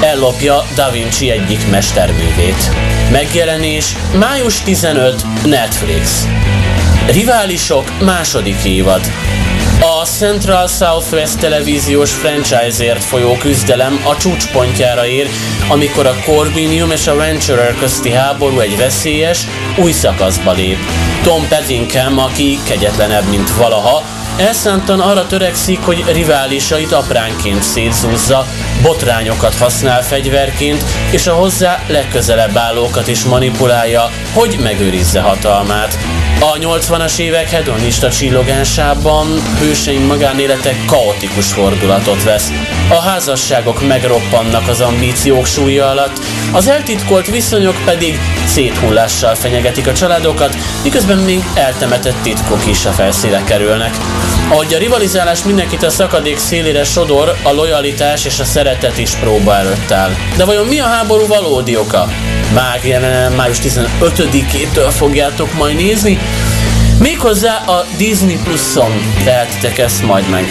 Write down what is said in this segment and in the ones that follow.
ellopja Da Vinci egyik mesterművét. Megjelenés május 15, Netflix. Riválisok második évad. A Central Southwest televíziós franchise-ért folyó küzdelem a csúcspontjára ér, amikor a Corbinium és a Venturer közti háború egy veszélyes, új szakaszba lép. Tom Pettingham, aki kegyetlenebb, mint valaha, elszántan arra törekszik, hogy riválisait apránként szétzúzza, botrányokat használ fegyverként, és a hozzá legközelebb állókat is manipulálja, hogy megőrizze hatalmát. A 80-as évek hedonista csillogásában hőseink magánélete kaotikus fordulatot vesz. A házasságok megroppannak az ambíciók súlya alatt, az eltitkolt viszonyok pedig széthullással fenyegetik a családokat, miközben még eltemetett titkok is a felszínre kerülnek. Ahogy a rivalizálás mindenkit a szakadék szélére sodor, a lojalitás és a szeretet is próba előtt áll. De vajon mi a háború valódi oka? Május 15-től fogjátok majd nézni, méghozzá a Disney Pluson tehetitek ezt majd meg.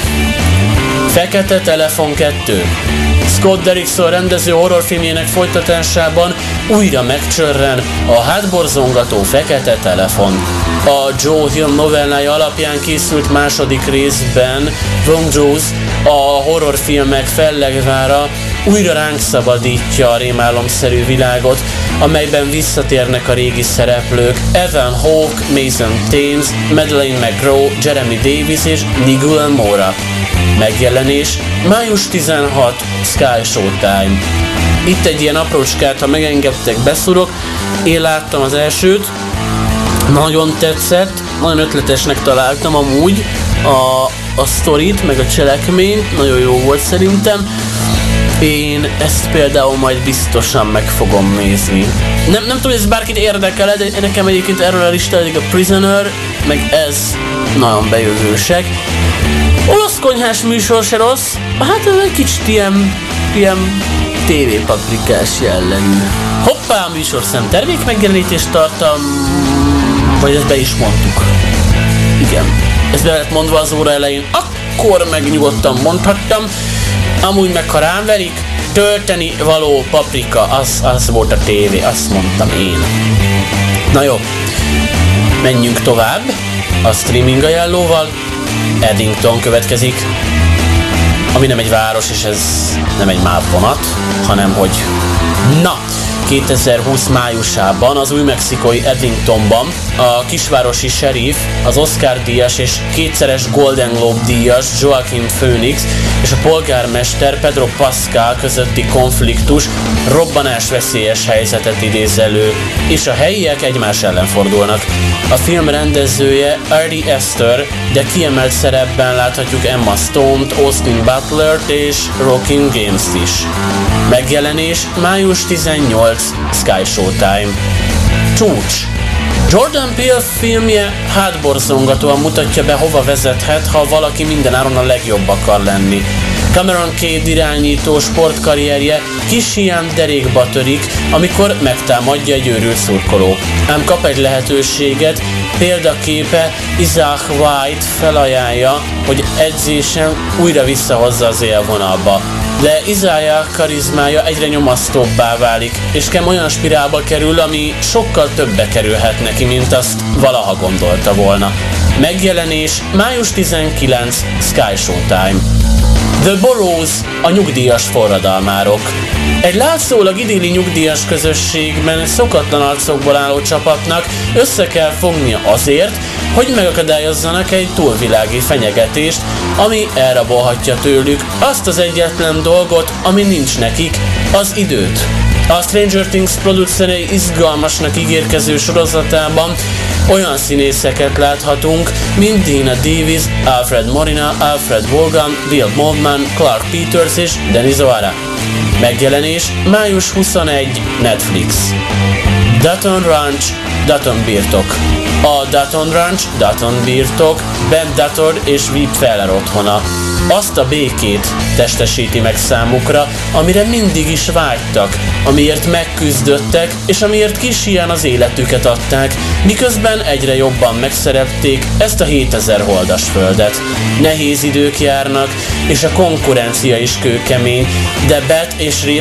Fekete Telefon 2. Scott Derrickson rendező horrorfilmjének folytatásában újra megcsörren a hátborzongató Fekete Telefon. A Joe Hill novellája alapján készült második részben Wong Joes, a horrorfilmek fellegvára, újra ránk szabadítja a rémálomszerű világot, amelyben visszatérnek a régi szereplők Evan Hawke, Mason Thames, Madeleine McGraw, Jeremy Davis és Nigel Mora. Megjelenés május 16, Sky Showtime. Itt egy ilyen aprócskát, ha megengedtek, beszúrok. Én láttam az elsőt, nagyon tetszett, nagyon ötletesnek találtam amúgy a sztorit, meg a cselekményt, nagyon jó volt szerintem. Én ezt például majd biztosan meg fogom nézni. Nem tudom, hogy ez bárkit érdekel, de nekem egyébként erről a listáig a Prisoner, meg ez nagyon bejövősek. Olasz konyhás műsor se rossz, hát ez egy kicsit ilyen tévépaprikás jellegű. Hoppá, műsorszám termék megjelenítést tartalm, vagy ezt be is mondtuk. Igen, ezt be lett mondva az óra elején, akkor meg nyugodtan mondhattam. Amúgy meg ha rám verik, tölteni való paprika, az volt a tévé, azt mondtam én. Na jó, menjünk tovább a streaming ajánlóval. Eddington következik, ami nem egy város, és ez nem egy mávvonat, hanem hogy 2020 májusában az új-mexikói Eddingtonban a kisvárosi sheriff, az Oscar-díjas és kétszeres Golden Globe-díjas Joaquin Phoenix és a polgármester Pedro Pascal közötti konfliktus robbanásveszélyes helyzetet idéz elő, és a helyiek egymás ellen fordulnak. A film rendezője Ari Aster, de kiemelt szerepben láthatjuk Emma Stone-t, Austin Butlert és Rockin' James-t is. Megjelenés május 18, Sky Showtime. Csúcs. Jordan Peele filmje hátborzongatóan mutatja be, hova vezethet, ha valaki mindenáron a legjobb akar lenni. Cameron Cade irányító sportkarrierje kis hián derékba törik, amikor megtámadja egy őrült szurkoló. Ám kap egy lehetőséget, példaképe Isaac White felajánlja, hogy edzésen újra visszahozza az élvonalba. De Isaiah karizmája egyre nyomasztóbbá válik, és Cam olyan spirálba kerül, ami sokkal többe kerülhet neki, mint azt valaha gondolta volna. Megjelenés május 19, Sky Showtime. The Burrows, a nyugdíjas forradalmárok. Egy látszólag idilli nyugdíjas közösségben szokatlan arcokból álló csapatnak össze kell fognia azért, hogy megakadályozzanak egy túlvilági fenyegetést, ami elrabolhatja tőlük azt az egyetlen dolgot, ami nincs nekik, az időt. A Stranger Things producerei izgalmasnak ígérkező sorozatában olyan színészeket láthatunk, mint Dina Davis, Alfred Molina, Alfred Wolgan, Bill Mollman, Clark Peters és Denis O'Hara. Megjelenés május 21, Netflix. Dutton Ranch, Dutton birtok. A Dutton Ranch, Dutton birtok, Ben Dutton és Veep Feller otthona. Azt a békét testesíti meg számukra, amire mindig is vágytak, amiért megküzdöttek, és amiért kis hián az életüket adták, miközben egyre jobban megszerették ezt a 7000 holdas földet. Nehéz idők járnak, és a konkurencia is kőkemény, de Beth és